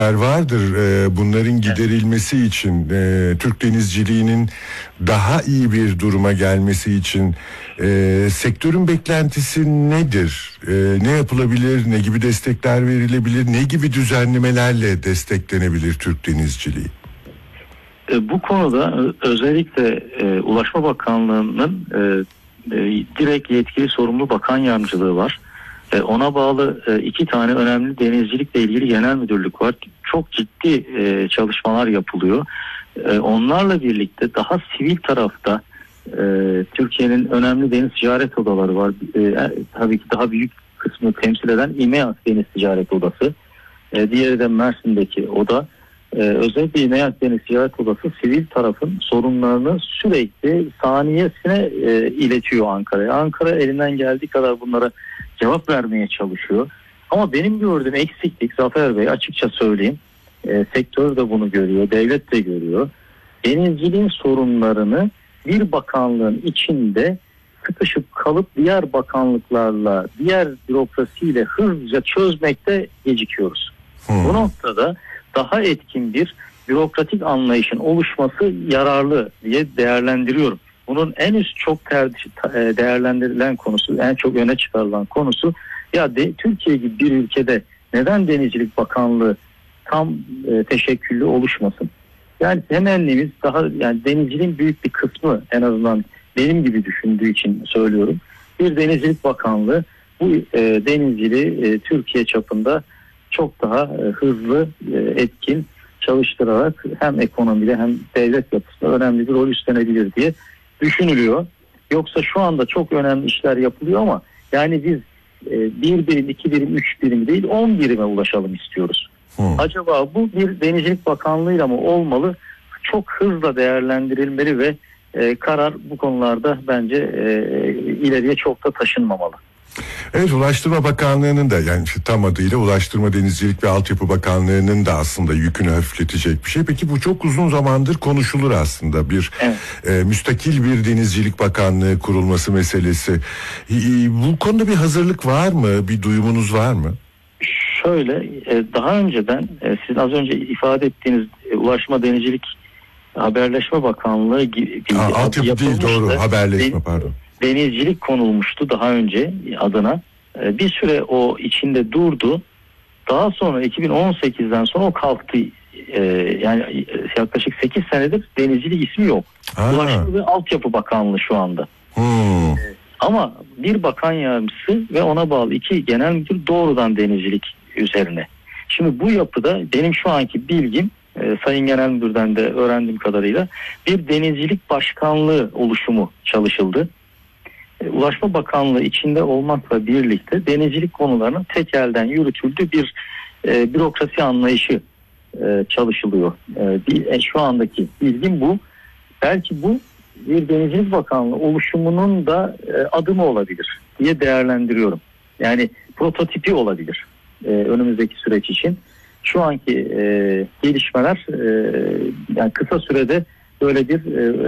vardır. Bunların giderilmesi için, Türk denizciliğinin daha iyi bir duruma gelmesi için sektörün beklentisi nedir? Ne yapılabilir? Ne gibi destekler verilebilir? Ne gibi düzenlemelerle desteklenebilir Türk denizciliği? Bu konuda özellikle Ulaşma Bakanlığı'nın direkt yetkili sorumlu bakan yardımcılığı var. Ona bağlı 2 tane önemli denizcilikle ilgili genel müdürlük var. Çok ciddi çalışmalar yapılıyor. Onlarla birlikte daha sivil tarafta Türkiye'nin önemli deniz ticaret odaları var. Tabii ki daha büyük kısmı temsil eden İMEAS Deniz Ticaret Odası. Diğeri de Mersin'deki oda. Özellikle İMEAS Deniz Ticaret Odası sivil tarafın sorunlarını sürekli saniyesine iletiyor Ankara'ya. Ankara elinden geldiği kadar bunlara cevap vermeye çalışıyor. Ama benim gördüğüm eksiklik, Zafer Bey, açıkça söyleyeyim, sektör de bunu görüyor, devlet de görüyor. Denizciliğin sorunlarını bir bakanlığın içinde sıkışıp kalıp diğer bakanlıklarla, diğer bürokrasiyle hızlıca çözmekte gecikiyoruz. Bu noktada daha etkin bir bürokratik anlayışın oluşması yararlı diye değerlendiriyorum. Bunun en üst çok değerlendirilen konusu, en çok öne çıkarılan konusu, Türkiye gibi bir ülkede neden Denizcilik Bakanlığı tam teşekküllü oluşmasın? Yani temennimiz denizciliğin büyük bir kısmı, en azından benim gibi düşündüğü için söylüyorum, bir Denizcilik Bakanlığı bu denizciliği Türkiye çapında çok daha hızlı, etkin çalıştırarak hem ekonomide hem devlet yapısında önemli bir rol üstlenebilir diye düşünülüyor. Yoksa şu anda çok önemli işler yapılıyor ama yani biz 1 birim, 2 birim, 3 birim değil 10 birime ulaşalım istiyoruz. Acaba bu bir Denizcilik Bakanlığı'yla mı olmalı? Çok hızla değerlendirilmeli ve karar bu konularda bence ileriye çok da taşınmamalı. Evet, Ulaştırma Bakanlığı'nın da, yani tam adıyla Ulaştırma, Denizcilik ve Altyapı Bakanlığı'nın da aslında yükünü hafifletecek bir şey. Peki bu çok uzun zamandır konuşulur aslında, bir müstakil bir Denizcilik Bakanlığı kurulması meselesi. Bu konuda bir hazırlık var mı? Bir duyumunuz var mı? Şöyle, daha önceden sizin az önce ifade ettiğiniz Ulaşma, Denizcilik, Haberleşme Bakanlığı gibi altyapı değil, doğru, haberleşme, pardon. Denizcilik konulmuştu daha önce adına. Bir süre o içinde durdu. Daha sonra 2018'den sonra o kalktı. Yani yaklaşık 8 senedir denizcilik ismi yok. Ulaştırma ve Altyapı Bakanlığı şu anda. Ama bir bakan yardımcısı ve ona bağlı 2 genel müdür doğrudan denizcilik üzerine. Şimdi bu yapıda benim şu anki bilgim, Sayın Genel Müdür'den de öğrendiğim kadarıyla bir denizcilik başkanlığı oluşumu çalışıldı. Ulaşma Bakanlığı içinde olmakla birlikte denizcilik konularının tek elden yürütüldüğü bir bürokrasi anlayışı çalışılıyor. Şu andaki bilgim bu. Belki bu bir Denizcilik Bakanlığı oluşumunun da adımı olabilir diye değerlendiriyorum. Yani prototipi olabilir önümüzdeki süreç için. Şu anki gelişmeler yani kısa sürede böyle bir